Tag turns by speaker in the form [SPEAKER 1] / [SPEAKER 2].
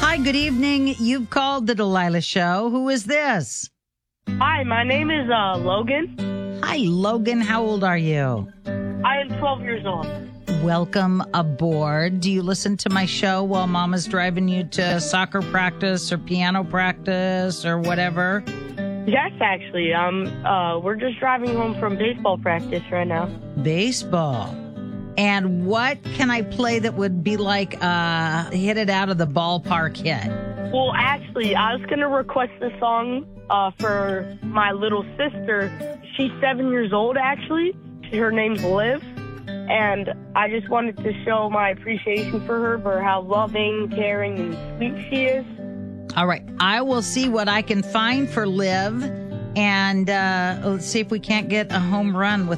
[SPEAKER 1] Hi, good evening. You've called the Delilah Show. Who is this?
[SPEAKER 2] Hi, my name is Logan.
[SPEAKER 1] Hi, Logan. How old are you?
[SPEAKER 2] I am 12 years old.
[SPEAKER 1] Welcome aboard. Do you listen to my show while Mama's driving you to soccer practice or piano practice or whatever?
[SPEAKER 2] Yes, actually. We're just driving home from baseball practice right now.
[SPEAKER 1] Baseball. And what can I play that would be like hit it out of the ballpark hit?
[SPEAKER 2] Well, actually, I was going to request a song for my little sister. She's 7 years old, actually. Her name's Liv. And I just wanted to show my appreciation for how loving, caring, and sweet she is.
[SPEAKER 1] All right. I will see what I can find for Liv. And let's see if we can't get a home run with